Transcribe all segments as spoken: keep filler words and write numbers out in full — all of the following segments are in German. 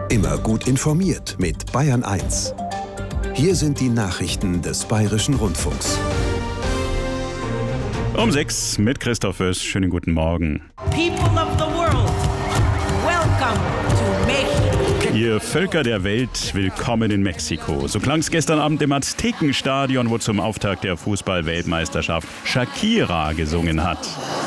Immer gut informiert mit Bayern eins. Hier sind die Nachrichten des Bayerischen Rundfunks. Um sechs mit Christoph Oess. Schönen guten Morgen. People of the world, welcome to Mexico. Ihr Völker der Welt, willkommen in Mexiko. So klang es gestern Abend im Aztekenstadion, wo zum Auftakt der Fußball-Weltmeisterschaft Shakira gesungen hat.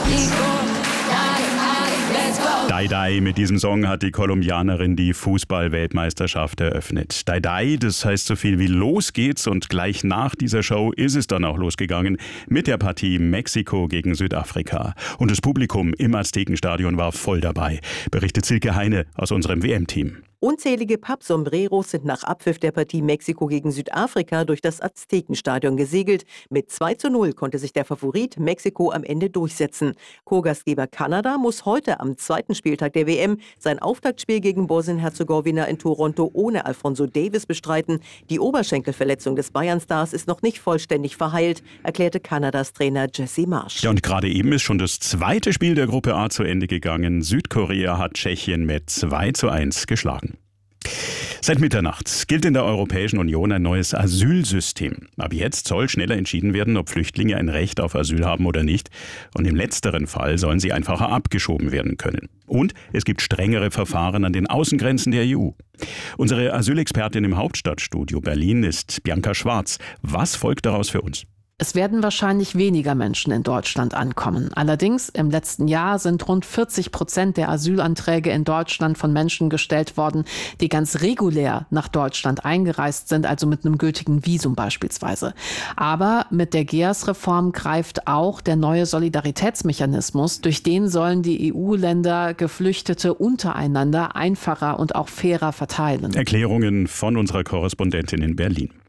Dai Dai, mit diesem Song hat die Kolumbianerin die Fußball-Weltmeisterschaft eröffnet. Dai Dai, das heißt so viel wie los geht's, und gleich nach dieser Show ist es dann auch losgegangen mit der Partie Mexiko gegen Südafrika. Und das Publikum im Aztekenstadion war voll dabei, berichtet Silke Heine aus unserem W M-Team. Unzählige Pappsombreros sind nach Abpfiff der Partie Mexiko gegen Südafrika durch das Aztekenstadion gesegelt. Mit zwei zu null konnte sich der Favorit Mexiko am Ende durchsetzen. Co-Gastgeber Kanada muss heute am zweiten Spieltag der W M sein Auftaktspiel gegen Bosnien-Herzegowina in Toronto ohne Alphonso Davies bestreiten. Die Oberschenkelverletzung des Bayern-Stars ist noch nicht vollständig verheilt, erklärte Kanadas Trainer Jesse Marsch. Ja, und gerade eben ist schon das zweite Spiel der Gruppe A zu Ende gegangen. Südkorea hat Tschechien mit zwei zu eins geschlagen. Seit Mitternacht gilt in der Europäischen Union ein neues Asylsystem. Ab jetzt soll schneller entschieden werden, ob Flüchtlinge ein Recht auf Asyl haben oder nicht. Und im letzteren Fall sollen sie einfacher abgeschoben werden können. Und es gibt strengere Verfahren an den Außengrenzen der E U. Unsere Asylexpertin im Hauptstadtstudio Berlin ist Bianca Schwarz. Was folgt daraus für uns? Es werden wahrscheinlich weniger Menschen in Deutschland ankommen. Allerdings, im letzten Jahr sind rund vierzig Prozent der Asylanträge in Deutschland von Menschen gestellt worden, die ganz regulär nach Deutschland eingereist sind, also mit einem gültigen Visum beispielsweise. Aber mit der G E A S-Reform greift auch der neue Solidaritätsmechanismus. Durch den sollen die E U-Länder Geflüchtete untereinander einfacher und auch fairer verteilen. Erklärungen von unserer Korrespondentin in Berlin.